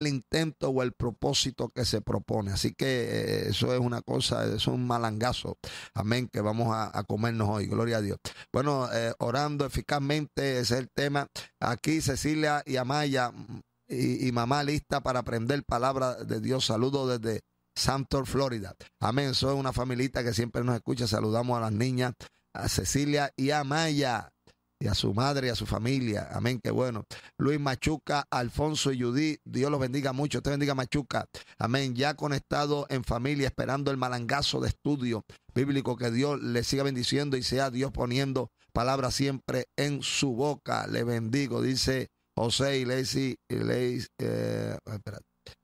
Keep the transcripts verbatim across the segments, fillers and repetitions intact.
intento o el propósito que se propone. Así que eh, eso es una cosa, es un malangazo, amén, que vamos a, a comernos hoy, gloria a Dios. Bueno, eh, orando eficazmente, ese es el tema. Aquí Cecilia y Amaya y, y mamá lista para aprender palabra de Dios. Saludos desde Santor, Florida. Amén, soy una familita que siempre nos escucha. Saludamos a las niñas, a Cecilia y a Amaya, y a su madre y a su familia. Amén, qué bueno. Luis Machuca, Alfonso y Judy, Dios los bendiga mucho. Usted bendiga Machuca. Amén, ya conectado en familia, esperando el malangazo de estudio bíblico. Que Dios le siga bendiciendo y sea Dios poniendo palabras siempre en su boca. Le bendigo, dice José y Lacey, eh, espérate.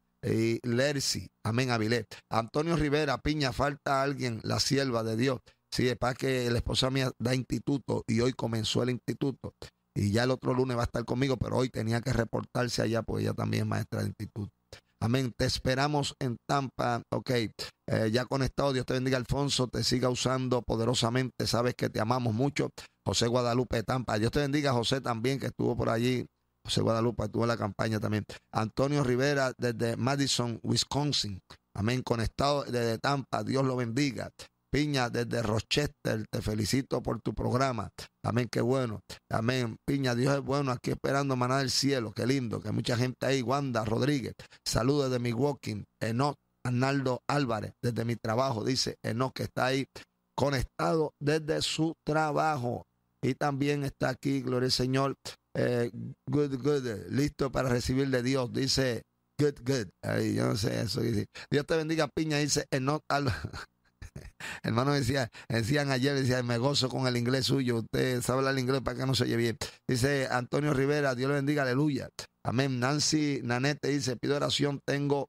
Y Lercy, amén, Avilés. Antonio Rivera, Piña, falta alguien, la sierva de Dios. Sí, es para que la esposa mía da instituto y hoy comenzó el instituto. Y ya el otro lunes va a estar conmigo, pero hoy tenía que reportarse allá porque ella también es maestra de instituto. Amén. Te esperamos en Tampa. Ok, eh, ya conectado. Dios te bendiga, Alfonso. Te siga usando poderosamente. Sabes que te amamos mucho. José Guadalupe de Tampa. Dios te bendiga, José también, que estuvo por allí. José Guadalupe estuvo en la campaña también. Antonio Rivera desde Madison, Wisconsin. Amén. Conectado desde Tampa. Dios lo bendiga. Piña desde Rochester, te felicito por tu programa. Amén, qué bueno. Amén. Piña, Dios es bueno, aquí esperando maná del cielo. Qué lindo, que hay mucha gente ahí. Wanda Rodríguez, saludos desde Milwaukee. Enoch Arnaldo Álvarez, desde mi trabajo, dice Enoch, que está ahí conectado desde su trabajo. Y también está aquí, gloria al Señor, eh, good, good, listo para recibir de Dios, dice good, good. Ay, yo no sé eso. Dice. Dios te bendiga, Piña, dice Enoch Álvarez. Hermano, decía, decían ayer, decía, me gozo con el inglés suyo. Usted sabe hablar inglés para que no se oye bien. Dice Antonio Rivera, Dios le bendiga, aleluya. Amén. Nancy Nanete dice, pido oración, tengo.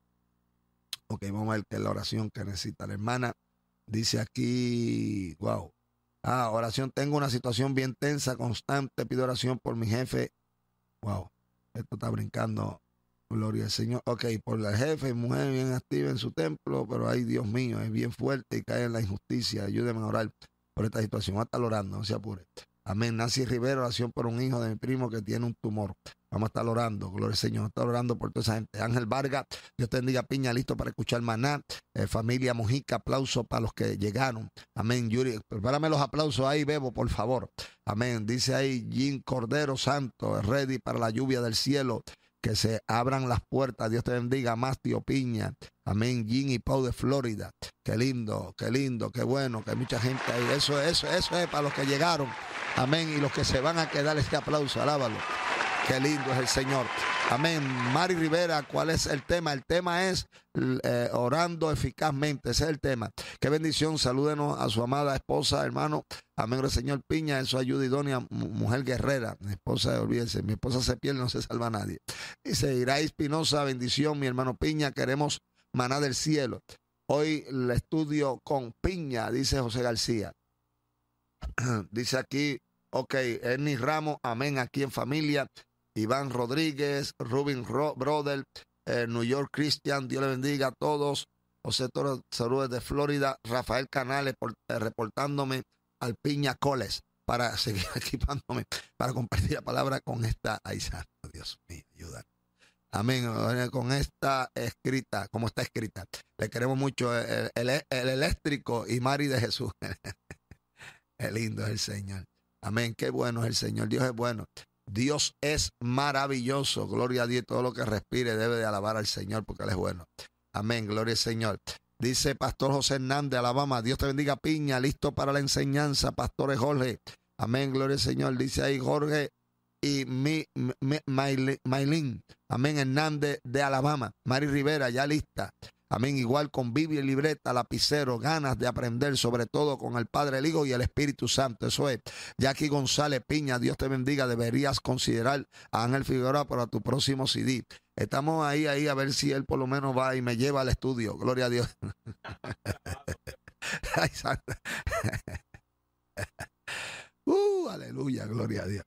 Ok, vamos a ver qué es la oración que necesita la hermana. Dice aquí, wow. Ah, oración, tengo una situación bien tensa, constante. Pido oración por mi jefe. Wow, esto está brincando. Gloria al Señor. Ok, por la jefe, mujer bien activa en su templo, pero ay, Dios mío, es bien fuerte y cae en la injusticia. Ayúdeme a orar por esta situación. Va a estar orando, no se apure. Amén. Nancy Rivera, oración por un hijo de mi primo que tiene un tumor. Vamos a estar orando, gloria al Señor. Vamos a estar orando por toda esa gente. Ángel Vargas, Dios te bendiga, Piña, listo para escuchar maná. Eh, familia Mojica, aplauso para los que llegaron. Amén. Yuri, prepárame los aplausos ahí, Bebo, por favor. Amén. Dice ahí Jim Cordero Santo, ready para la lluvia del cielo. Que se abran las puertas. Dios te bendiga, Mastio Piña. Amén. Jim y Pau de Florida. Qué lindo, qué lindo, qué bueno, que hay mucha gente ahí. Eso, eso, eso es para los que llegaron. Amén. Y los que se van a quedar, este aplauso, alábalo. Qué lindo es el Señor. Amén. Mari Rivera, ¿cuál es el tema? El tema es eh, orando eficazmente. Ese es el tema. Qué bendición. Salúdenos a su amada esposa, hermano. Amén, el Señor Piña, en su ayuda idónea, mujer guerrera. Mi esposa, olvídense, mi esposa se pierde, no se salva a nadie. Dice Iraí Espinosa, bendición, mi hermano Piña, queremos maná del cielo. Hoy el estudio con Piña, dice José García. Dice aquí, ok, Ernie Ramos, amén, aquí en familia. Iván Rodríguez, Rubin Ro Brother, eh, New York Christian, Dios le bendiga a todos. José Toro, saludos de Florida. Rafael Canales, por, eh, reportándome al Piña Coles para seguir equipándome, para compartir la palabra con esta, ay santo, Dios mío, ayuda. Amén, con esta escrita, como está escrita. Le queremos mucho, el, el, el eléctrico y Mari de Jesús. Qué lindo es el Señor. Amén, qué bueno es el Señor, Dios es bueno. Dios es maravilloso, gloria a Dios, todo lo que respire debe de alabar al Señor porque Él es bueno. Amén, gloria al Señor. Dice Pastor José Hernández, Alabama, Dios te bendiga, Piña, listo para la enseñanza, Pastores Jorge. Amén, gloria al Señor. Dice ahí Jorge y mi, mi, Maylin, amén, Hernández de Alabama. Mari Rivera, ya lista. Amén, igual con Biblia y libreta, lapicero, ganas de aprender, sobre todo con el Padre, el Hijo y el Espíritu Santo. Eso es. Jackie González Piña, Dios te bendiga. Deberías considerar a Ángel Figueroa para tu próximo C D. Estamos ahí, ahí, a ver si él por lo menos va y me lleva al estudio. Gloria a Dios. Ay, santa. Uh, aleluya, gloria a Dios.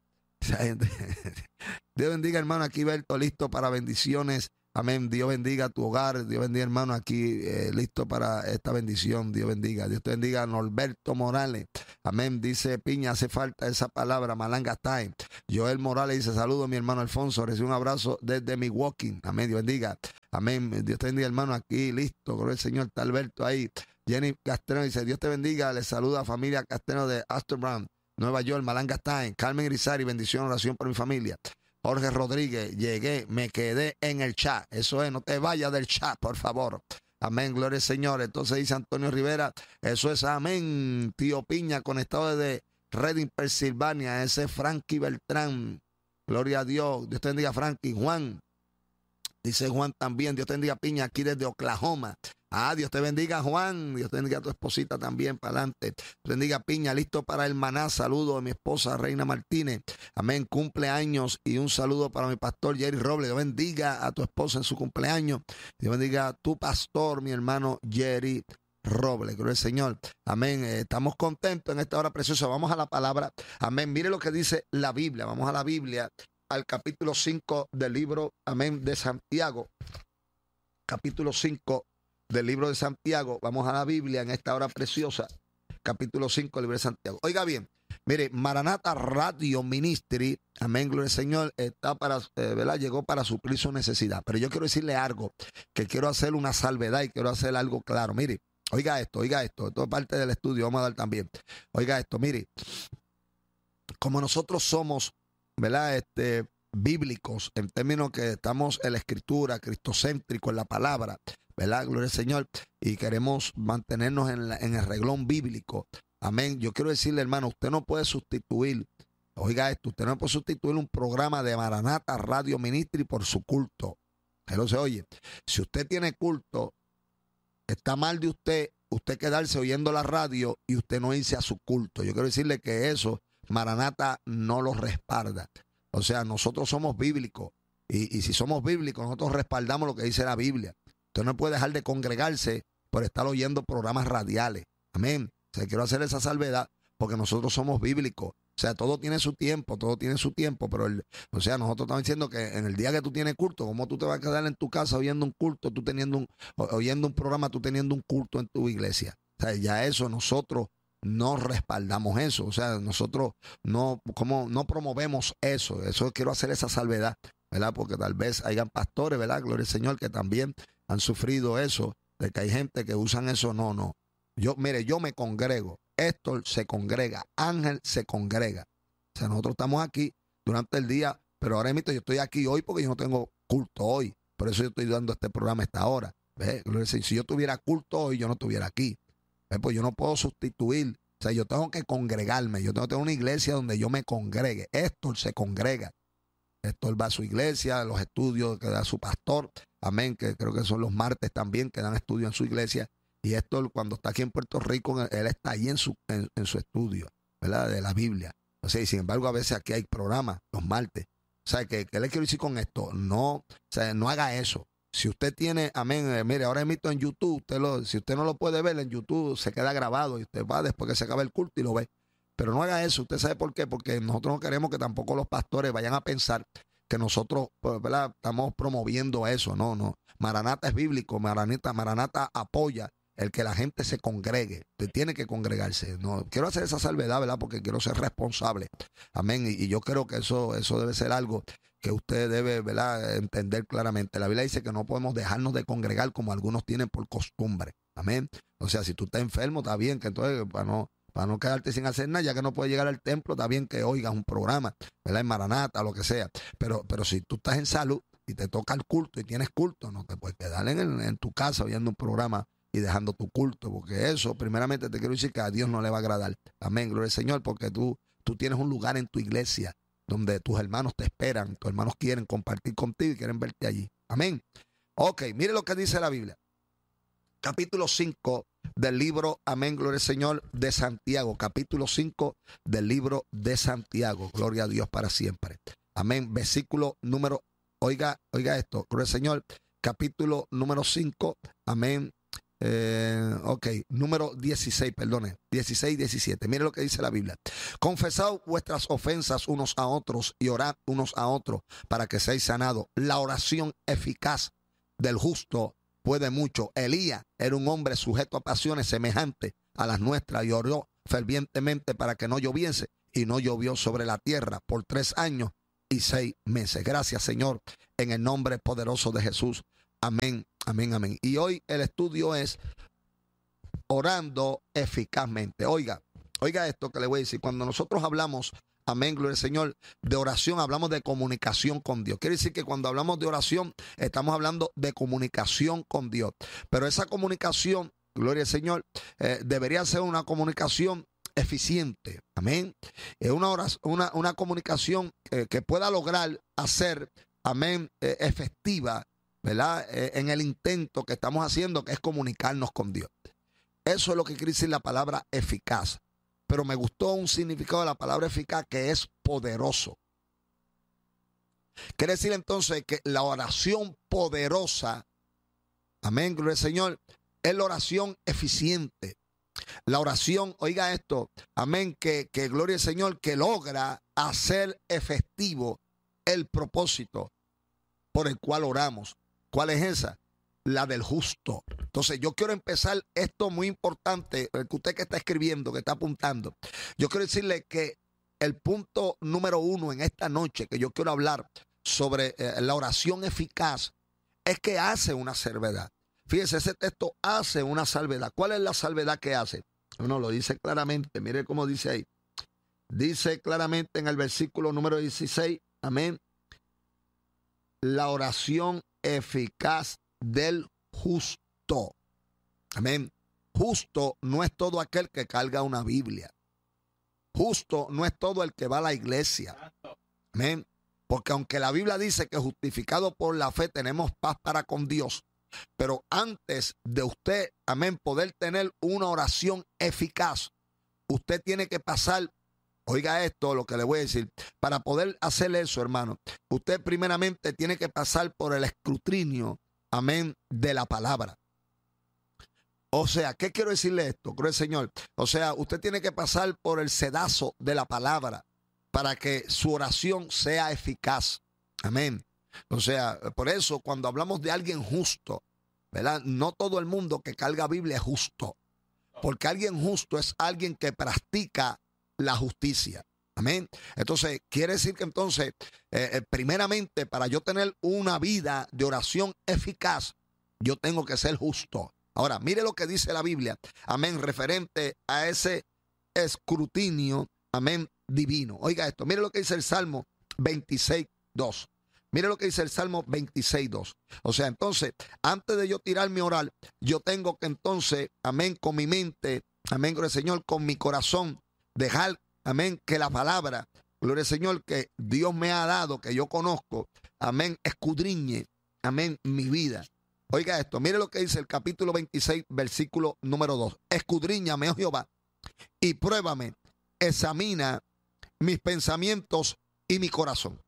Dios bendiga, hermano. Aquí Berto, listo para bendiciones. Amén. Dios bendiga tu hogar. Dios bendiga, hermano, aquí eh, listo para esta bendición. Dios bendiga. Dios te bendiga, Norberto Morales. Amén. Dice Piña, hace falta esa palabra, Malanga Time. Joel Morales dice, saludo mi hermano Alfonso. Recibe un abrazo desde Milwaukee. Amén. Dios bendiga. Amén. Dios te bendiga, hermano, aquí, listo. Gloria al Señor. Está Alberto ahí. Jenny Castro dice, Dios te bendiga. Le saluda a familia Castro de Astor Brown, Nueva York, Malanga Stein. Carmen Grisari, bendición, oración por mi familia. Jorge Rodríguez, llegué, me quedé en el chat. Eso es, no te vayas del chat, por favor. Amén, gloria al Señor. Entonces dice Antonio Rivera, eso es amén. Tío Piña, conectado desde Reading, Pensilvania. Ese es Frankie Beltrán. Gloria a Dios. Dios te bendiga, Frankie. Juan, dice Juan también. Dios te bendiga, Piña, aquí desde Oklahoma. Ah, Dios te bendiga, Juan. Dios te bendiga a tu esposita también, para adelante. Dios te bendiga, Piña, listo para el maná. Saludo a mi esposa, Reina Martínez. Amén, cumpleaños. Y un saludo para mi pastor, Jerry Robles. Dios bendiga a tu esposa en su cumpleaños. Dios bendiga a tu pastor, mi hermano, Jerry Robles. Gloria al Señor. Amén. Eh, estamos contentos en esta hora preciosa. Vamos a la palabra. Amén. Mire lo que dice la Biblia. Vamos a la Biblia, al capítulo cinco del libro, amén, de Santiago. Capítulo cinco del libro de Santiago. Vamos a la Biblia en esta hora preciosa. Capítulo cinco del libro de Santiago. Oiga bien, mire, Maranata Radio Ministry, amén, gloria al Señor, está para, eh, ¿verdad? Llegó para suplir su necesidad. Pero yo quiero decirle algo, que quiero hacer una salvedad y quiero hacer algo claro. Mire, oiga esto, oiga esto, esto es parte del estudio, vamos a dar también. Oiga esto, mire, como nosotros somos, ¿verdad? Este, bíblicos, en términos que estamos en la escritura, cristocéntrico en la palabra, ¿verdad? Gloria al Señor. Y queremos mantenernos en, la, en el reglón bíblico. Amén. Yo quiero decirle, hermano, usted no puede sustituir, oiga esto, usted no puede sustituir un programa de Maranata Radio Ministry por su culto. Pero se oye, si usted tiene culto, está mal de usted, usted quedarse oyendo la radio y usted no irse a su culto. Yo quiero decirle que eso, Maranata no lo respalda. O sea, nosotros somos bíblicos. Y, y si somos bíblicos, nosotros respaldamos lo que dice la Biblia. Usted no puede dejar de congregarse por estar oyendo programas radiales. Amén. O sea, quiero hacer esa salvedad porque nosotros somos bíblicos. O sea, todo tiene su tiempo, todo tiene su tiempo, pero el, o sea, nosotros estamos diciendo que en el día que tú tienes culto, ¿cómo tú te vas a quedar en tu casa oyendo un culto, tú teniendo un, oyendo un programa, tú teniendo un culto en tu iglesia? O sea, ya eso nosotros no respaldamos eso. O sea, nosotros no, como, no promovemos eso. Eso quiero hacer esa salvedad, ¿verdad? Porque tal vez hayan pastores, ¿verdad? Gloria al Señor, que también han sufrido eso, de que hay gente que usan eso. No, no. Yo, mire, yo me congrego. Héctor se congrega. Ángel se congrega. O sea, nosotros estamos aquí durante el día, pero ahora mismo yo estoy aquí hoy porque yo no tengo culto hoy. Por eso yo estoy dando este programa a esta hora. ¿Ves? Si yo tuviera culto hoy, yo no estuviera aquí. ¿Ves? Pues yo no puedo sustituir. O sea, yo tengo que congregarme. Yo tengo que tener una iglesia donde yo me congregue. Héctor se congrega. Héctor va a su iglesia, los estudios que da su pastor. Amén, que creo que son los martes también, que dan estudio en su iglesia. Y Héctor, cuando está aquí en Puerto Rico, él está ahí en su, en, en su estudio, ¿verdad? De la Biblia. O sea, y sin embargo, a veces aquí hay programas, los martes. O sea, ¿qué, qué le quiero decir con esto? No, o sea, no haga eso. Si usted tiene, amén, eh, mire, ahora emito en YouTube, usted lo, si usted no lo puede ver en YouTube, se queda grabado y usted va después que se acabe el culto y lo ve. Pero no haga eso. ¿Usted sabe por qué? Porque nosotros no queremos que tampoco los pastores vayan a pensar que nosotros, ¿verdad?, estamos promoviendo eso. No, no. Maranata es bíblico. Maranata, Maranata apoya el que la gente se congregue. Usted tiene que congregarse. No, quiero hacer esa salvedad, ¿verdad? Porque quiero ser responsable. Amén. Y, y yo creo que eso, eso debe ser algo que usted debe, ¿verdad?, entender claramente. La Biblia dice que no podemos dejarnos de congregar como algunos tienen por costumbre. Amén. O sea, si tú estás enfermo, está bien, que entonces, para no... para no quedarte sin hacer nada, ya que no puedes llegar al templo, está bien que oigas un programa, ¿verdad? En Maranata, lo que sea. Pero, pero si tú estás en salud y te toca el culto y tienes culto, no te puedes quedar en, el, en tu casa oyendo un programa y dejando tu culto, porque eso, primeramente te quiero decir que a Dios no le va a agradar. Amén, gloria al Señor, porque tú, tú tienes un lugar en tu iglesia donde tus hermanos te esperan, tus hermanos quieren compartir contigo y quieren verte allí. Amén. Ok, mire lo que dice la Biblia. Capítulo cinco del libro, amén, gloria al Señor, de Santiago. Capítulo cinco del libro de Santiago. Gloria a Dios para siempre. Amén. Versículo número, oiga, oiga esto, gloria al Señor. Capítulo número cinco, amén. Eh, ok, número dieciséis, perdone, dieciséis, diecisiete. Mire lo que dice la Biblia. Confesad vuestras ofensas unos a otros y orad unos a otros para que seáis sanados. La oración eficaz del justo puede mucho. Elías era un hombre sujeto a pasiones semejantes a las nuestras y oró fervientemente para que no lloviese, y no llovió sobre la tierra por tres años y seis meses. Gracias, Señor, en el nombre poderoso de Jesús. Amén, amén, amén. Y hoy el estudio es orando eficazmente. Oiga, oiga esto que le voy a decir. Cuando nosotros hablamos, amén, gloria al Señor, de oración, hablamos de comunicación con Dios. Quiere decir que cuando hablamos de oración, estamos hablando de comunicación con Dios. Pero esa comunicación, gloria al Señor, eh, debería ser una comunicación eficiente. Amén. Es una, oración, una, una comunicación eh, que pueda lograr hacer, amén, eh, efectiva, ¿verdad? Eh, en el intento que estamos haciendo, que es comunicarnos con Dios. Eso es lo que quiere decir la palabra eficaz. Pero me gustó un significado de la palabra eficaz que es poderoso. Quiere decir entonces que la oración poderosa, amén, gloria al Señor, es la oración eficiente. La oración, oiga esto, amén, que, que gloria al Señor, que logra hacer efectivo el propósito por el cual oramos. ¿Cuál es esa? La del justo. Entonces yo quiero empezar esto muy importante, que usted que está escribiendo, que está apuntando. Yo quiero decirle que el punto número uno en esta noche que yo quiero hablar sobre eh, la oración eficaz es que hace una salvedad. Fíjese, ese texto hace una salvedad. ¿Cuál es la salvedad que hace? Bueno, lo dice claramente. Mire cómo dice ahí. Dice claramente en el versículo número dieciséis, amén, la oración eficaz del justo. Amén. Justo no es todo aquel que carga una Biblia. Justo no es todo el que va a la iglesia. Amén. Porque aunque la Biblia dice que justificado por la fe tenemos paz para con Dios, pero antes de usted, amén, poder tener una oración eficaz, usted tiene que pasar, oiga esto, lo que le voy a decir, para poder hacer eso, hermano, usted primeramente tiene que pasar por el escrutinio, amén, de la palabra. O sea, ¿qué quiero decirle esto? Creo el Señor. O sea, usted tiene que pasar por el sedazo de la palabra para que su oración sea eficaz. Amén. O sea, por eso cuando hablamos de alguien justo, ¿verdad? No todo el mundo que carga Biblia es justo. Porque alguien justo es alguien que practica la justicia. Amén. Entonces, quiere decir que entonces, eh, primeramente, para yo tener una vida de oración eficaz, yo tengo que ser justo. Ahora, mire lo que dice la Biblia, amén, referente a ese escrutinio, amén, divino. Oiga esto, mire lo que dice el Salmo veintiséis, dos. Mire lo que dice el Salmo veintiséis, dos. O sea, entonces, antes de yo tirarme a orar, yo tengo que entonces, amén, con mi mente, amén, gloria al Señor, con mi corazón, dejar, amén, que la palabra, gloria al Señor, que Dios me ha dado, que yo conozco, amén, escudriñe, amén, mi vida. Oiga esto, mire lo que dice el capítulo veintiséis, versículo número dos. Escudriñame, oh Jehová, y pruébame, examina mis pensamientos y mi corazón.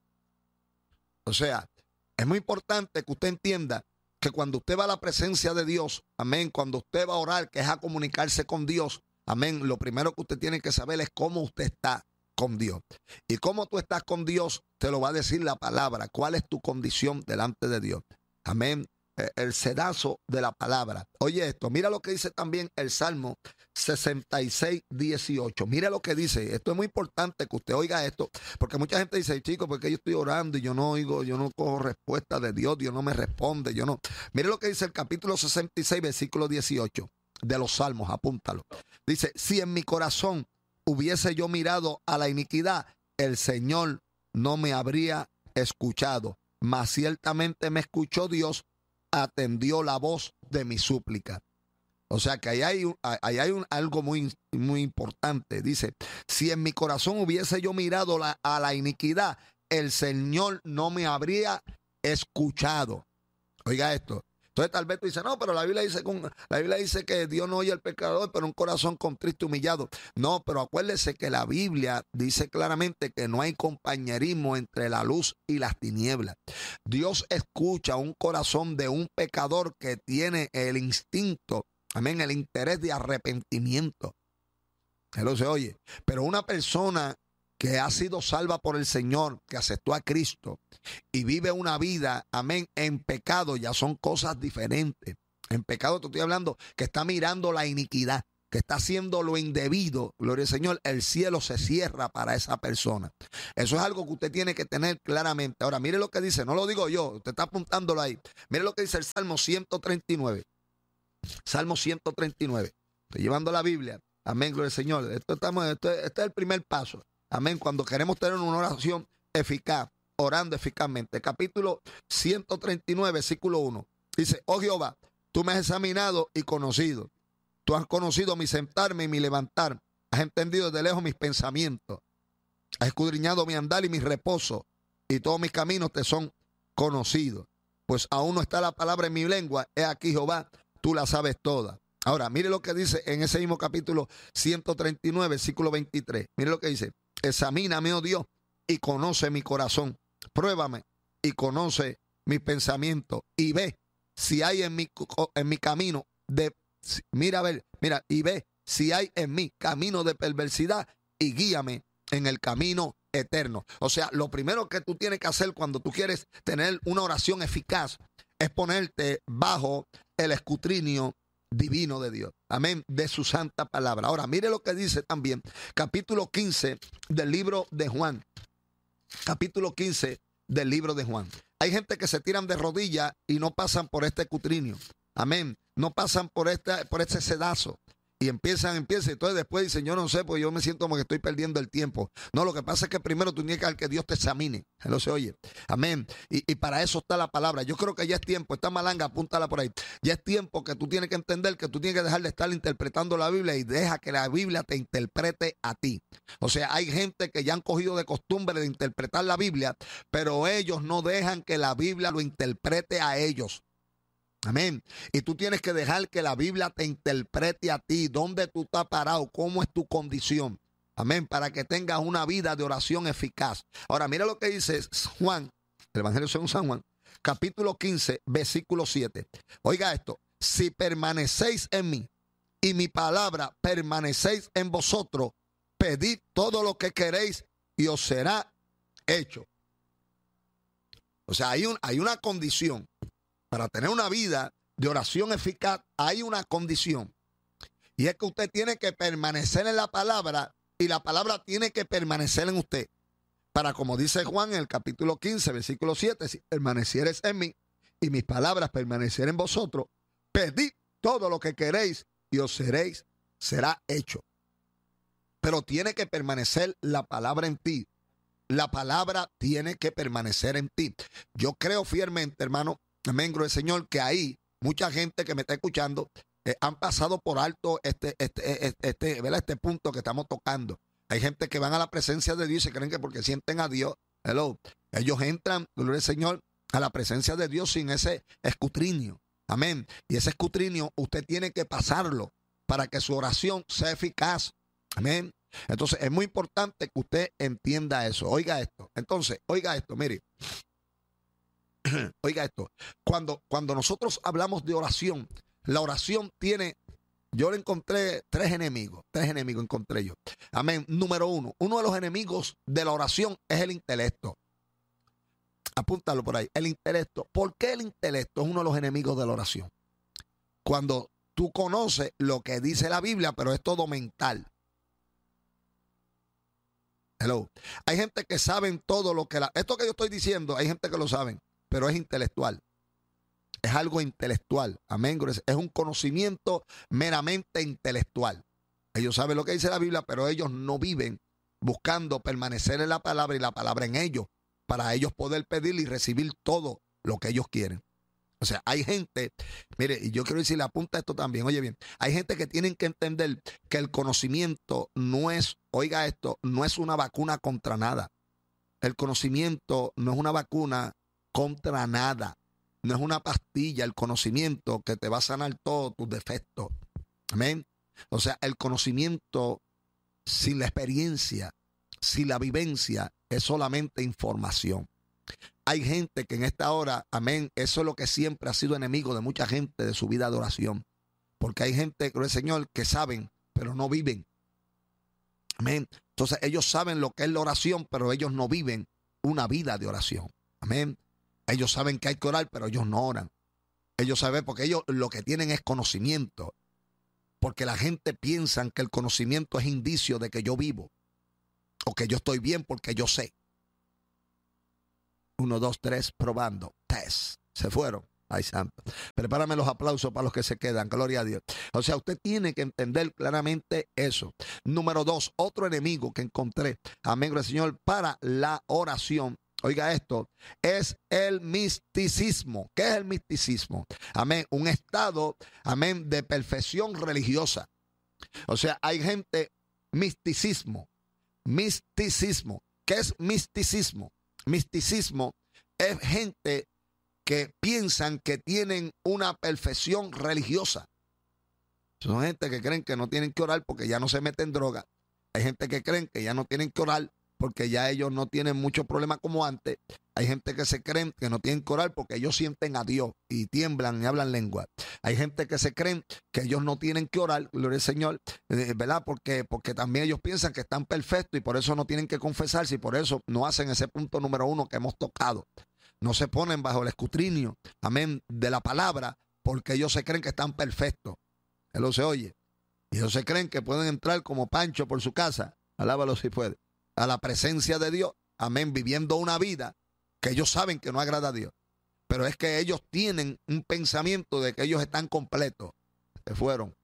O sea, es muy importante que usted entienda que cuando usted va a la presencia de Dios, amén, cuando usted va a orar, que es a comunicarse con Dios, amén, lo primero que usted tiene que saber es cómo usted está con Dios. Y cómo tú estás con Dios, te lo va a decir la palabra. ¿Cuál es tu condición delante de Dios? Amén. El sedazo de la palabra. Oye esto, mira lo que dice también el Salmo sesenta y seis, dieciocho. Mira lo que dice. Esto es muy importante que usted oiga esto, porque mucha gente dice, chico, porque yo estoy orando y yo no oigo, yo no cojo respuesta de Dios, Dios no me responde, yo no. Mire lo que dice el capítulo sesenta y seis, versículo dieciocho de los Salmos, apúntalo. Dice, si en mi corazón hubiese yo mirado a la iniquidad, el Señor no me habría escuchado, mas ciertamente me escuchó Dios, atendió la voz de mi súplica. O sea que ahí hay, un, ahí hay un, algo muy, muy importante. Dice, si en mi corazón hubiese yo mirado la, a la iniquidad, el Señor no me habría escuchado. Oiga esto. Entonces tal vez tú dices, no, pero la Biblia dice, la Biblia dice que Dios no oye al pecador, pero un corazón contrito y humillado. No, pero acuérdese que la Biblia dice claramente que no hay compañerismo entre la luz y las tinieblas. Dios escucha un corazón de un pecador que tiene el instinto, amén, el interés de arrepentimiento. Él se oye. Pero una persona que ha sido salva por el Señor, que aceptó a Cristo y vive una vida, amén, en pecado, ya son cosas diferentes. En pecado te estoy hablando que está mirando la iniquidad, que está haciendo lo indebido, gloria al Señor, el cielo se cierra para esa persona. Eso es algo que usted tiene que tener claramente. Ahora, mire lo que dice, no lo digo yo, usted está apuntándolo ahí. Mire lo que dice el Salmo ciento treinta y nueve. Salmo ciento treinta y nueve. Estoy llevando la Biblia. Amén, gloria al Señor. Esto estamos, esto, este es el primer paso. Amén, cuando queremos tener una oración eficaz, orando eficazmente. Capítulo ciento treinta y nueve, versículo uno. Dice, oh Jehová, tú me has examinado y conocido. Tú has conocido mi sentarme y mi levantar. Has entendido de lejos mis pensamientos. Has escudriñado mi andar y mi reposo. Y todos mis caminos te son conocidos. Pues aún no está la palabra en mi lengua. He aquí, Jehová, tú la sabes toda. Ahora, mire lo que dice en ese mismo capítulo ciento treinta y nueve, versículo veintitrés. Mire lo que dice. Examíname, oh Dios, y conoce mi corazón. Pruébame y conoce mis pensamientos. Y ve si hay en mi, en mi camino de... Mira, a ver, mira, y ve si hay en mí camino de perversidad y guíame en el camino eterno. O sea, lo primero que tú tienes que hacer cuando tú quieres tener una oración eficaz es ponerte bajo el escrutinio divino de Dios. Amén, de su santa palabra. Ahora, mire lo que dice también, capítulo quince del libro de Juan. Capítulo quince del libro de Juan. Hay gente que se tiran de rodillas y no pasan por este escrutinio. Amén. No pasan por este, por este sedazo. Y empiezan, empiezan. Entonces después dicen, yo no sé, pues yo me siento como que estoy perdiendo el tiempo. No, lo que pasa es que primero tú tienes que dejar que Dios te examine. Él se oye. Amén. Y, y para eso está la palabra. Yo creo que ya es tiempo. Esta malanga, apúntala por ahí. Ya es tiempo que tú tienes que entender que tú tienes que dejar de estar interpretando la Biblia y deja que la Biblia te interprete a ti. O sea, hay gente que ya han cogido de costumbre de interpretar la Biblia, pero ellos no dejan que la Biblia lo interprete a ellos. Amén. Y tú tienes que dejar que la Biblia te interprete a ti. ¿Dónde tú estás parado? ¿Cómo es tu condición? Amén. Para que tengas una vida de oración eficaz. Ahora, mira lo que dice Juan, el Evangelio según San Juan, capítulo quince, versículo siete. Oiga esto. Si permanecéis en mí y mi palabra permanecéis en vosotros, pedid todo lo que queréis y os será hecho. O sea, hay, un, hay una condición. Para tener una vida de oración eficaz, hay una condición. Y es que usted tiene que permanecer en la palabra y la palabra tiene que permanecer en usted. Para, como dice Juan en el capítulo quince, versículo siete, si permanecieres en mí y mis palabras permanecieran en vosotros, pedid todo lo que queréis y os seréis, será hecho. Pero tiene que permanecer la palabra en ti. La palabra tiene que permanecer en ti. Yo creo fielmente, hermano, amén, gloria al Señor, que ahí mucha gente que me está escuchando eh, han pasado por alto este, este, este, este, ¿verdad? Este punto que estamos tocando. Hay gente que van a la presencia de Dios y se creen que porque sienten a Dios, hello, ellos entran, gloria al Señor, a la presencia de Dios sin ese escrutinio. Amén. Y ese escrutinio usted tiene que pasarlo para que su oración sea eficaz. Amén. Entonces es muy importante que usted entienda eso. Oiga esto. Entonces, oiga esto, mire. Oiga esto, cuando, cuando nosotros hablamos de oración, la oración tiene, yo le encontré tres enemigos, tres enemigos encontré yo. Amén. Número uno, uno de los enemigos de la oración es el intelecto. Apúntalo por ahí, el intelecto. ¿Por qué el intelecto es uno de los enemigos de la oración? Cuando tú conoces lo que dice la Biblia, pero es todo mental. Hello. Hay gente que saben todo lo que la, esto que yo estoy diciendo, hay gente que lo saben, pero es intelectual. Es algo intelectual. Amén. Es un conocimiento meramente intelectual. Ellos saben lo que dice la Biblia, pero ellos no viven buscando permanecer en la palabra y la palabra en ellos, para ellos poder pedir y recibir todo lo que ellos quieren. O sea, hay gente, mire, y yo quiero decirle, apunta esto también, oye bien, hay gente que tienen que entender que el conocimiento no es, oiga esto, no es una vacuna contra nada. El conocimiento no es una vacuna contra nada. No es una pastilla, el conocimiento que te va a sanar todos tus defectos. Amén. O sea, el conocimiento sin la experiencia, sin la vivencia, es solamente información. Hay gente que en esta hora, amén, eso es lo que siempre ha sido enemigo de mucha gente de su vida de oración. Porque hay gente, creo el Señor, que saben, pero no viven. Amén. Entonces ellos saben lo que es la oración, pero ellos no viven una vida de oración. Amén. Ellos saben que hay que orar, pero ellos no oran. Ellos saben porque ellos lo que tienen es conocimiento, porque la gente piensa que el conocimiento es indicio de que yo vivo o que yo estoy bien porque yo sé. Uno, dos, tres, probando. Test. Se fueron. Ay, santo. Prepárame los aplausos para los que se quedan. Gloria a Dios. O sea, usted tiene que entender claramente eso. Número dos, otro enemigo que encontré. Amén, gloria al Señor, para la oración. Oiga esto, es el misticismo. ¿Qué es el misticismo? Amén, un estado, amén, de perfección religiosa. O sea, hay gente, misticismo, misticismo. ¿Qué es misticismo? Misticismo es gente que piensan que tienen una perfección religiosa. Son gente que creen que no tienen que orar porque ya no se meten droga. Hay gente que creen que ya no tienen que orar porque ya ellos no tienen mucho problema como antes. Hay gente que se creen que no tienen que orar porque ellos sienten a Dios y tiemblan y hablan lengua. Hay gente que se creen que ellos no tienen que orar, gloria al Señor, eh, ¿verdad? Porque, porque también ellos piensan que están perfectos y por eso no tienen que confesarse y por eso no hacen ese punto número uno que hemos tocado. No se ponen bajo el escrutinio, amén, de la palabra porque ellos se creen que están perfectos. Él lo se oye. Y ellos se creen que pueden entrar como Pancho por su casa, alábalo si puede, a la presencia de Dios, amén, viviendo una vida que ellos saben que no agrada a Dios. Pero es que ellos tienen un pensamiento de que ellos están completos. Se fueron.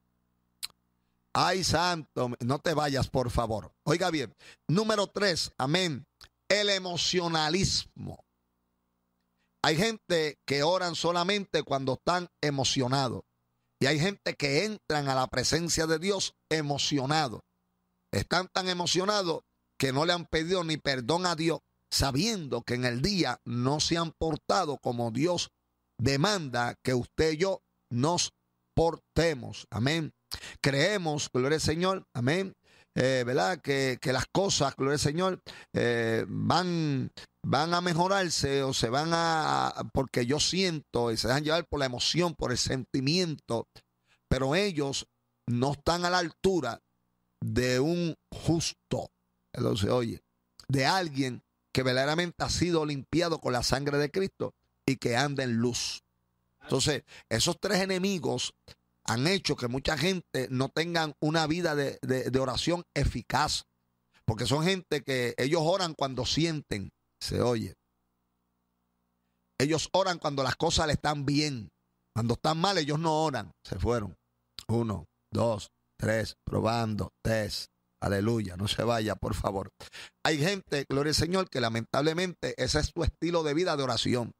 Ay, santo, no te vayas, por favor. Oiga bien, número tres, amén, el emocionalismo. Hay gente que oran solamente cuando están emocionados. Y hay gente que entran a la presencia de Dios emocionados. Están tan emocionados que no le han pedido ni perdón a Dios, sabiendo que en el día no se han portado como Dios demanda que usted y yo nos portemos. Amén. Creemos, gloria al Señor, amén, eh, ¿verdad? Que, que las cosas, gloria al Señor, eh, van, van a mejorarse o se van a, porque yo siento y se dejan llevar por la emoción, por el sentimiento, pero ellos no están a la altura de un justo. Entonces, oye, de alguien que verdaderamente ha sido limpiado con la sangre de Cristo y que anda en luz. Entonces, esos tres enemigos han hecho que mucha gente no tengan una vida de, de, de oración eficaz, porque son gente que ellos oran cuando sienten, se oye. Ellos oran cuando las cosas le están bien. Cuando están mal, ellos no oran. Se fueron. Uno, dos, tres, probando, tres. Aleluya, no se vaya, por favor. Hay gente, gloria al Señor, que lamentablemente ese es su estilo de vida de oración.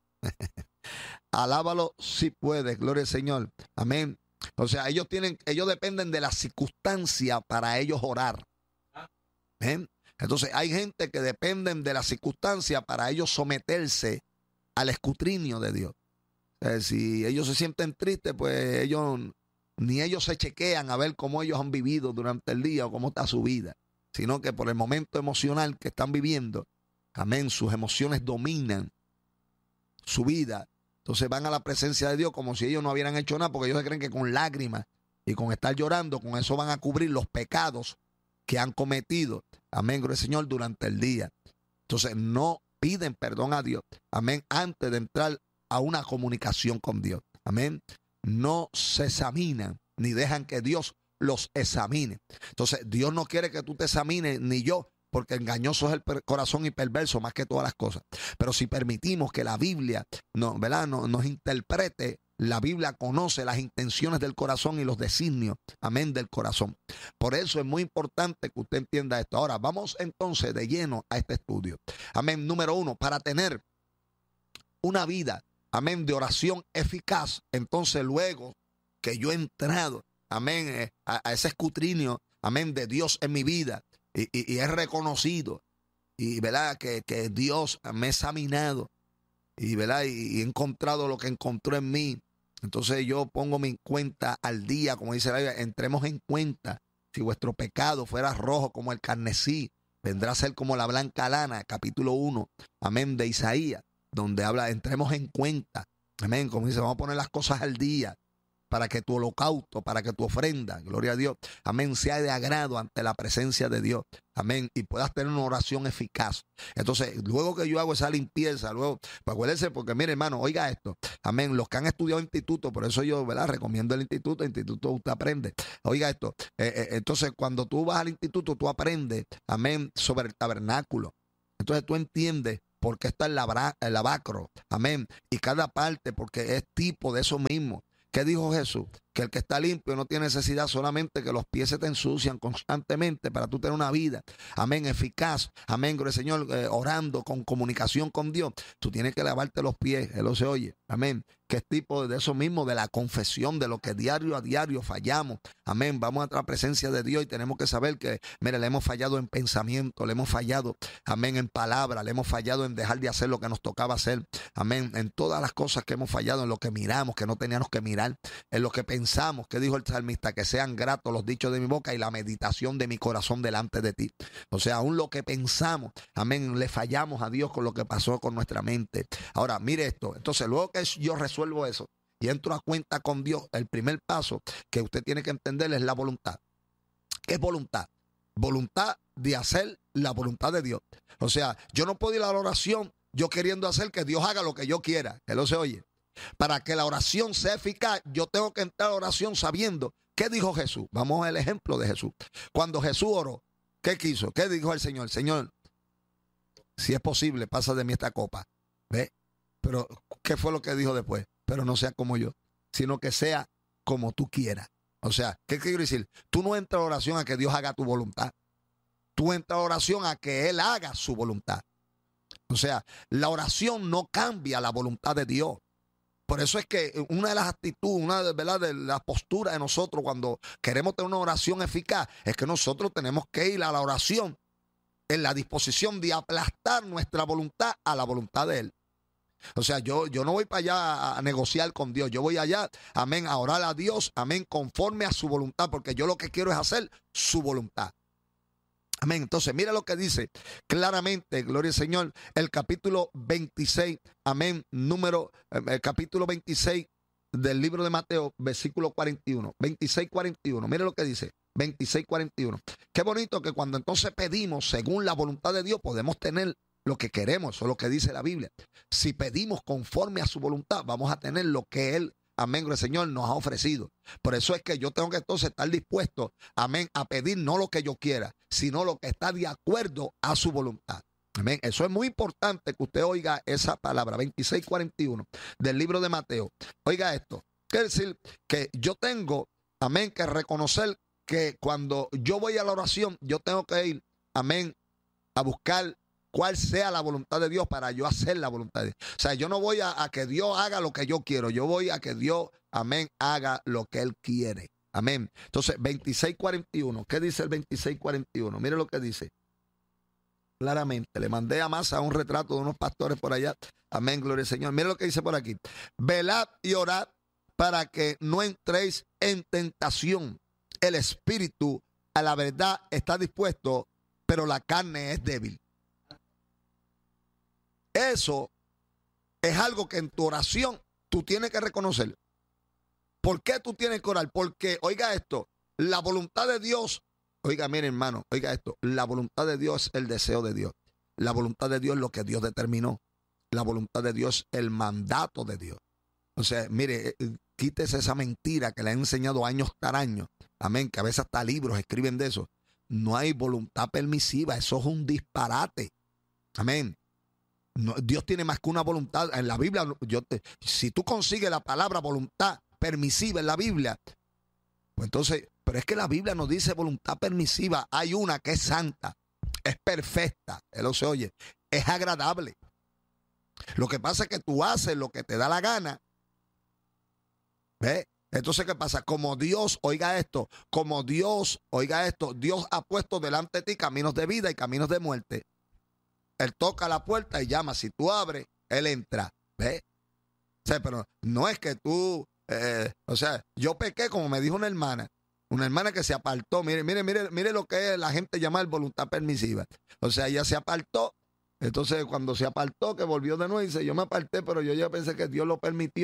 Alábalo si puedes, gloria al Señor. Amén. O sea, ellos tienen, ellos dependen de la circunstancia para ellos orar. ¿Ven? Entonces, hay gente que dependen de la circunstancia para ellos someterse al escrutinio de Dios. O sea, si ellos se sienten tristes, pues ellos ni ellos se chequean a ver cómo ellos han vivido durante el día o cómo está su vida, sino que por el momento emocional que están viviendo, amén, sus emociones dominan su vida. Entonces van a la presencia de Dios como si ellos no hubieran hecho nada, porque ellos se creen que con lágrimas y con estar llorando, con eso van a cubrir los pecados que han cometido, amén, gloria al Señor, durante el día. Entonces no piden perdón a Dios, amén, antes de entrar a una comunicación con Dios, amén. No se examinan ni dejan que Dios los examine. Entonces Dios no quiere que tú te examines, ni yo, porque engañoso es el corazón y perverso más que todas las cosas. Pero si permitimos que la Biblia no, ¿verdad? No, nos interprete, la Biblia conoce las intenciones del corazón y los designios, amén, del corazón. Por eso es muy importante que usted entienda esto. Ahora vamos entonces de lleno a este estudio. Amén. Número uno, para tener una vida, amén, de oración eficaz, entonces luego que yo he entrado, amén, a, a ese escrutinio, amén, de Dios en mi vida y, y, y he reconocido y verdad que, que Dios me ha examinado y verdad y, y he encontrado lo que encontró en mí, entonces yo pongo mi cuenta al día, como dice la Biblia, entremos en cuenta, si vuestro pecado fuera rojo como el carmesí, vendrá a ser como la blanca lana, capítulo uno, amén, de Isaías, donde habla, entremos en cuenta, amén, como dice, vamos a poner las cosas al día, para que tu holocausto, para que tu ofrenda, gloria a Dios, amén, sea de agrado ante la presencia de Dios, amén, y puedas tener una oración eficaz. Entonces, luego que yo hago esa limpieza, luego, pues acuérdense, porque mire, hermano, oiga esto, amén, los que han estudiado instituto, por eso yo, ¿verdad?, recomiendo el instituto, el instituto usted aprende, oiga esto, eh, eh, entonces cuando tú vas al instituto, tú aprendes, amén, sobre el tabernáculo. Entonces tú entiendes por qué está el, labra, el lavacro, amén, y cada parte, porque es tipo de eso mismo. ¿Qué dijo Jesús? Que el que está limpio no tiene necesidad solamente que los pies se te ensucian constantemente para tú tener una vida, amén, eficaz, amén, gloria al Señor, eh, orando con comunicación con Dios. Tú tienes que lavarte los pies, Él lo se oye, amén, que es tipo de eso mismo, de la confesión, de lo que diario a diario fallamos, amén, vamos a la presencia de Dios y tenemos que saber que, mire, le hemos fallado en pensamiento, le hemos fallado, amén, en palabra, le hemos fallado en dejar de hacer lo que nos tocaba hacer, amén, en todas las cosas que hemos fallado, en lo que miramos, que no teníamos que mirar, en lo que pensamos. Que dijo el salmista, que sean gratos los dichos de mi boca y la meditación de mi corazón delante de ti. O sea, aún lo que pensamos, amén, le fallamos a Dios con lo que pasó con nuestra mente. Ahora, mire esto, entonces luego que yo resuelvo eso y entro a cuenta con Dios, el primer paso que usted tiene que entender es la voluntad. ¿Qué es voluntad? Voluntad de hacer la voluntad de Dios. O sea, yo no puedo ir a la oración yo queriendo hacer que Dios haga lo que yo quiera. Él lo se oye. Para que la oración sea eficaz, yo tengo que entrar a la oración sabiendo qué dijo Jesús. Vamos al ejemplo de Jesús. Cuando Jesús oró, ¿qué quiso? ¿Qué dijo el Señor? Señor, si es posible, pasa de mí esta copa. ¿Ve? Pero, ¿qué fue lo que dijo después? Pero no sea como yo, sino que sea como tú quieras. O sea, ¿qué quiero decir? Tú no entras a la oración a que Dios haga tu voluntad. Tú entras a la oración a que Él haga su voluntad. O sea, la oración no cambia la voluntad de Dios. Por eso es que una de las actitudes, una de, ¿verdad?, de la postura de nosotros cuando queremos tener una oración eficaz, es que nosotros tenemos que ir a la oración en la disposición de aplastar nuestra voluntad a la voluntad de Él. O sea, yo, yo no voy para allá a negociar con Dios, yo voy allá, amén, a orar a Dios, amén, conforme a su voluntad, porque yo lo que quiero es hacer su voluntad. Amén. Entonces, mira lo que dice claramente, gloria al Señor, el capítulo veintiséis, amén, número, el capítulo veintiséis del libro de Mateo, versículo cuarenta y uno, veintiséis, cuarenta y uno, mira lo que dice, veintiséis, cuarenta y uno. Qué bonito que cuando entonces pedimos según la voluntad de Dios, podemos tener lo que queremos, eso es lo que dice la Biblia. Si pedimos conforme a su voluntad, vamos a tener lo que Él, amén, el Señor nos ha ofrecido. Por eso es que yo tengo que entonces estar dispuesto, amén, a pedir no lo que yo quiera, sino lo que está de acuerdo a su voluntad. Amén. Eso es muy importante que usted oiga esa palabra, veintiséis, cuarenta y uno del libro de Mateo. Oiga esto. Quiere decir que yo tengo, amén, que reconocer que cuando yo voy a la oración, yo tengo que ir, amén, a buscar cuál sea la voluntad de Dios para yo hacer la voluntad de Dios. O sea, yo no voy a, a que Dios haga lo que yo quiero, yo voy a que Dios, amén, haga lo que Él quiere. Amén. Entonces, veintiséis, cuarenta y uno. ¿Qué dice el veintiséis, cuarenta y uno? Mire lo que dice. Claramente, le mandé a Masa un retrato de unos pastores por allá. Amén, gloria al Señor. Mire lo que dice por aquí. Velad y orad para que no entréis en tentación. El espíritu a la verdad está dispuesto, pero la carne es débil. Eso es algo que en tu oración tú tienes que reconocer. ¿Por qué tú tienes que orar? Porque, oiga esto, la voluntad de Dios, oiga, mire hermano, oiga esto, la voluntad de Dios es el deseo de Dios. La voluntad de Dios es lo que Dios determinó. La voluntad de Dios es el mandato de Dios. O sea, mire, quítese esa mentira que le han enseñado años tras años. Amén, que a veces hasta libros escriben de eso. No hay voluntad permisiva, eso es un disparate. Amén. No, Dios tiene más que una voluntad. En la Biblia, yo te, si tú consigues la palabra voluntad permisiva en la Biblia, pues entonces, pero es que la Biblia nos dice voluntad permisiva. Hay una que es santa, es perfecta, él lo se oye, es agradable. Lo que pasa es que tú haces lo que te da la gana. ¿Ves? Entonces, ¿qué pasa? Como Dios, oiga esto, como Dios, oiga esto, Dios ha puesto delante de ti caminos de vida y caminos de muerte. Él toca la puerta y llama. Si tú abres, Él entra. ¿Ves? O sea, pero no es que tú, eh, o sea, yo pequé como me dijo una hermana, una hermana que se apartó. Mire, mire, mire, mire lo que es la gente llama voluntad permisiva. O sea, ella se apartó. Entonces, cuando se apartó, que volvió de nuevo, dice, yo me aparté, pero yo ya pensé que Dios lo permitió.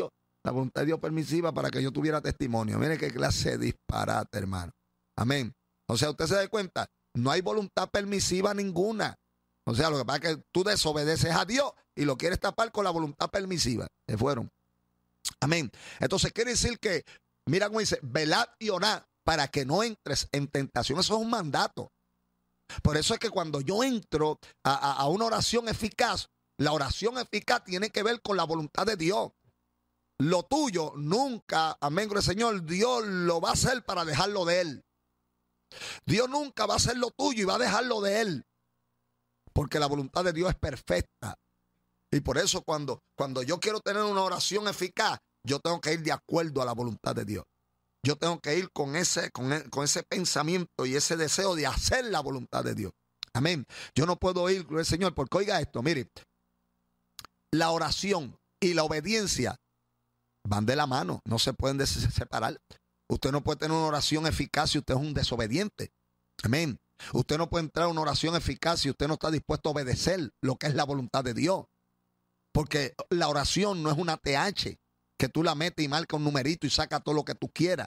La voluntad de Dios permisiva para que yo tuviera testimonio. Mire qué clase de disparate, hermano. Amén. O sea, usted se da cuenta, no hay voluntad permisiva ninguna. O sea, lo que pasa es que tú desobedeces a Dios y lo quieres tapar con la voluntad permisiva. Se fueron. Amén. Entonces quiere decir que, mira cómo dice, velad y orad para que no entres en tentación. Eso es un mandato. Por eso es que cuando yo entro a, a, a una oración eficaz, la oración eficaz tiene que ver con la voluntad de Dios. Lo tuyo nunca, amén, gloria al Señor, Dios lo va a hacer para dejarlo de Él. Dios nunca va a hacer lo tuyo y va a dejarlo de Él. Porque la voluntad de Dios es perfecta. Y por eso cuando, cuando yo quiero tener una oración eficaz, yo tengo que ir de acuerdo a la voluntad de Dios. Yo tengo que ir con ese, con, el, con ese pensamiento y ese deseo de hacer la voluntad de Dios. Amén. Yo no puedo ir, gloria al Señor, porque oiga esto, mire, la oración y la obediencia van de la mano, no se pueden separar. Usted no puede tener una oración eficaz si usted es un desobediente. Amén. Usted no puede entrar a una oración eficaz si usted no está dispuesto a obedecer lo que es la voluntad de Dios. Porque la oración no es una T H que tú la metes y marca un numerito y saca todo lo que tú quieras.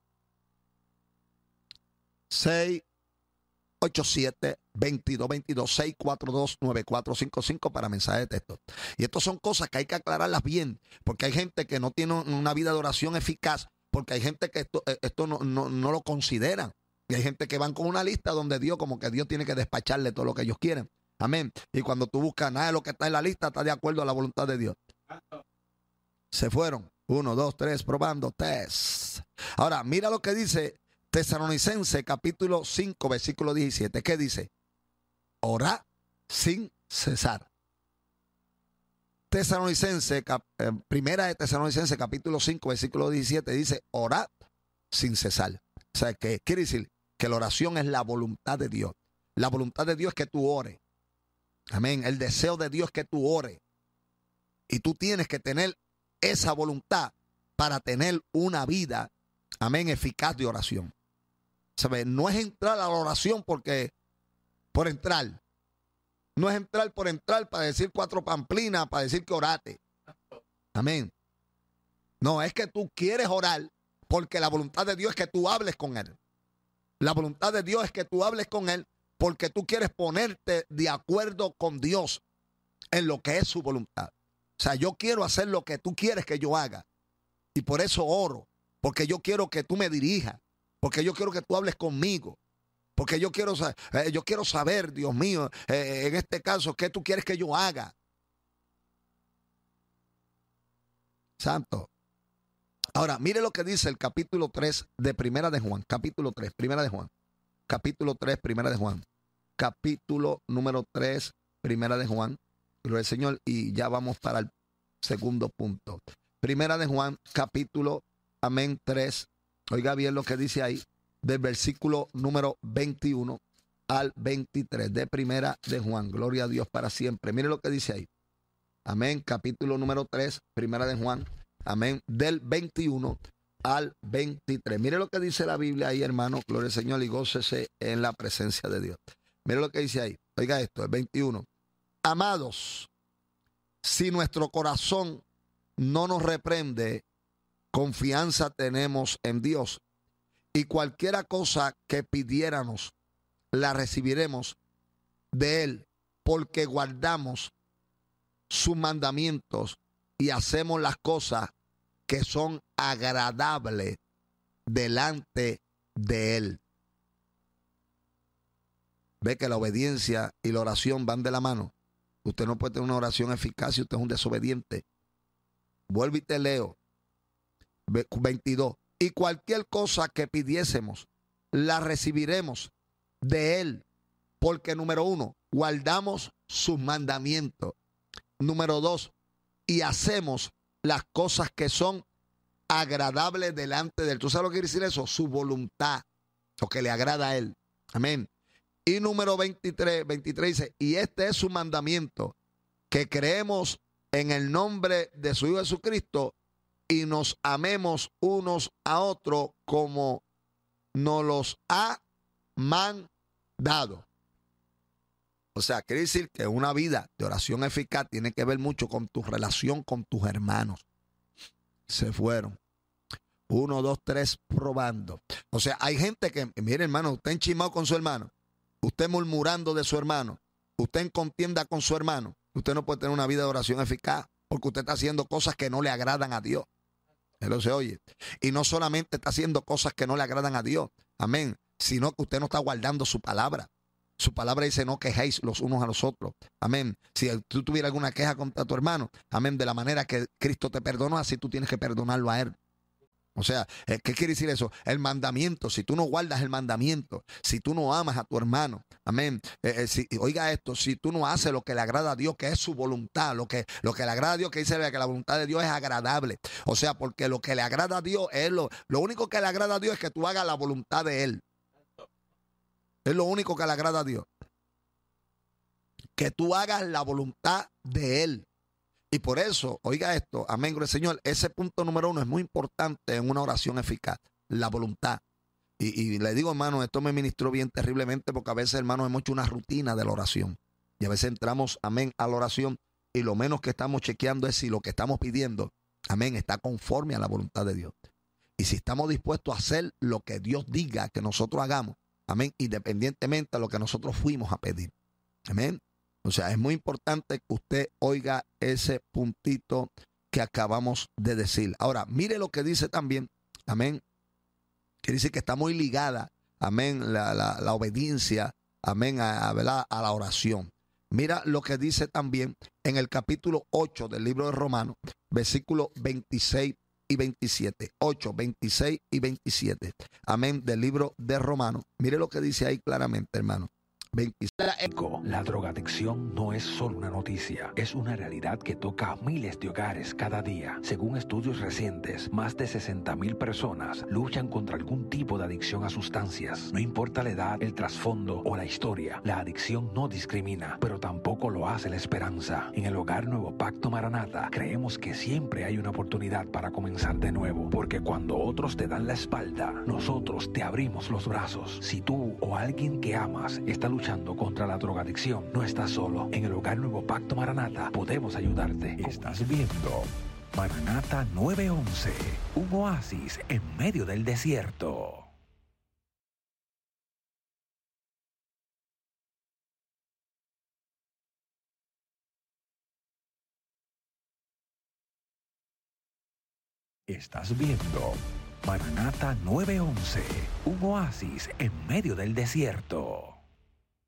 seis ocho siete, veintidós veintidós, seis cuatro dos, nueve cuatro cinco cinco para mensaje de texto. Y estas son cosas que hay que aclararlas bien, porque hay gente que no tiene una vida de oración eficaz, porque hay gente que esto, esto no, no, no lo consideran. Y hay gente que van con una lista donde Dios, como que Dios tiene que despacharle todo lo que ellos quieren. Amén. Y cuando tú buscas nada de lo que está en la lista, está de acuerdo a la voluntad de Dios. Se fueron. Uno, dos, tres, probando, test. Ahora, mira lo que dice Tesalonicenses capítulo cinco, versículo diecisiete. ¿Qué dice? Orá sin cesar. Tesalonicenses, cap, eh, primera de Tesalonicenses capítulo cinco, versículo diecisiete dice, orá sin cesar. O sea, que quiere decir que la oración es la voluntad de Dios. La voluntad de Dios es que tú ores. Amén. El deseo de Dios es que tú ores. Y tú tienes que tener esa voluntad para tener una vida, amén, eficaz de oración. ¿Sabe? No es entrar a la oración porque por entrar. No es entrar por entrar para decir cuatro pamplinas, para decir que orate. Amén. No, es que tú quieres orar porque la voluntad de Dios es que tú hables con Él. La voluntad de Dios es que tú hables con Él porque tú quieres ponerte de acuerdo con Dios en lo que es su voluntad. O sea, yo quiero hacer lo que tú quieres que yo haga. Y por eso oro. Porque yo quiero que tú me dirijas. Porque yo quiero que tú hables conmigo. Porque yo quiero, eh, yo quiero saber, Dios mío, eh, en este caso, qué tú quieres que yo haga. Santo. Ahora, mire lo que dice el capítulo tres de Primera de Juan. Capítulo tres, Primera de Juan. Capítulo tres, Primera de Juan. Capítulo número tres, Primera de Juan. Gloria al Señor. Y ya vamos para el segundo punto. Primera de Juan, capítulo, amén, tres. Oiga bien lo que dice ahí, del versículo número veintiuno al veintitrés de Primera de Juan. Gloria a Dios para siempre. Mire lo que dice ahí. Amén, capítulo número tres, Primera de Juan. Amén, del veintiuno al veintitrés. Mire lo que dice la Biblia ahí, hermano. Gloria al Señor y gócese en la presencia de Dios. Mire lo que dice ahí. Oiga esto, el veintiuno. Amados, si nuestro corazón no nos reprende, confianza tenemos en Dios. Y cualquiera cosa que pidiéramos, la recibiremos de Él, porque guardamos sus mandamientos y hacemos las cosas que son agradables delante de Él. Ve que la obediencia y la oración van de la mano. Usted no puede tener una oración eficaz si usted es un desobediente. Vuelvo y te leo. veintidós. Y cualquier cosa que pidiésemos, la recibiremos de Él. Porque número uno, guardamos sus mandamientos. Número dos, y hacemos las cosas que son agradables delante de Él. ¿Tú sabes lo que quiere decir eso? Su voluntad, lo que le agrada a Él. Amén. Y número veintitrés, veintitrés dice, y este es su mandamiento, que creemos en el nombre de su Hijo Jesucristo y nos amemos unos a otros como nos los ha mandado. O sea, quiere decir que una vida de oración eficaz tiene que ver mucho con tu relación con tus hermanos. se fueron. Uno, dos, tres, probando. O sea, hay gente que, mire hermano, usted enchismado con su hermano, usted murmurando de su hermano, usted en contienda con su hermano, usted no puede tener una vida de oración eficaz porque usted está haciendo cosas que no le agradan a Dios. Él se oye. Y no solamente está haciendo cosas que no le agradan a Dios, amén, sino que usted no está guardando su palabra. Su palabra dice: no quejéis los unos a los otros. Amén. Si tú tuvieras alguna queja contra tu hermano, amén, de la manera que Cristo te perdonó, así tú tienes que perdonarlo a él. O sea, ¿qué quiere decir eso? El mandamiento, si tú no guardas el mandamiento, si tú no amas a tu hermano, amén, eh, eh, si, oiga esto, si tú no haces lo que le agrada a Dios, que es su voluntad, lo que, lo que le agrada a Dios, que dice que la voluntad de Dios es agradable. O sea, porque lo que le agrada a Dios es lo, lo único que le agrada a Dios es que tú hagas la voluntad de Él. Es lo único que le agrada a Dios. Que tú hagas la voluntad de Él. Y por eso, oiga esto, amén, gloria al Señor, ese punto número uno es muy importante en una oración eficaz, la voluntad. Y, y le digo, hermano, esto me ministró bien terriblemente porque a veces, hermano, hemos hecho una rutina de la oración. Y a veces entramos, amén, a la oración y lo menos que estamos chequeando es si lo que estamos pidiendo, amén, está conforme a la voluntad de Dios. Y si estamos dispuestos a hacer lo que Dios diga que nosotros hagamos, amén, independientemente de lo que nosotros fuimos a pedir. Amén. O sea, es muy importante que usted oiga ese puntito que acabamos de decir. Ahora, mire lo que dice también, amén, que dice que está muy ligada, amén, la, la, la obediencia, amén, a, a, a la oración. Mira lo que dice también en el capítulo ocho del libro de Romanos, versículos veintiséis y veintisiete. ocho, veintiséis y veintisiete. Amén, del libro de Romanos. Mire lo que dice ahí claramente, hermano. La drogadicción no es solo una noticia, es una realidad que toca a miles de hogares cada día. Según estudios recientes, más de sesenta mil personas luchan contra algún tipo de adicción a sustancias. No importa la edad, el trasfondo o la historia, la adicción no discrimina, pero tampoco lo hace la esperanza. En el Hogar Nuevo Pacto Maranata, creemos que siempre hay una oportunidad para comenzar de nuevo, porque cuando otros te dan la espalda, nosotros te abrimos los brazos. Si tú o alguien que amas está luchando luchando contra la drogadicción, no estás solo. En el Hogar Nuevo Pacto Maranata podemos ayudarte. Estás viendo Maranata nueve once, un oasis en medio del desierto. Estás viendo Maranata nueve once, un oasis en medio del desierto.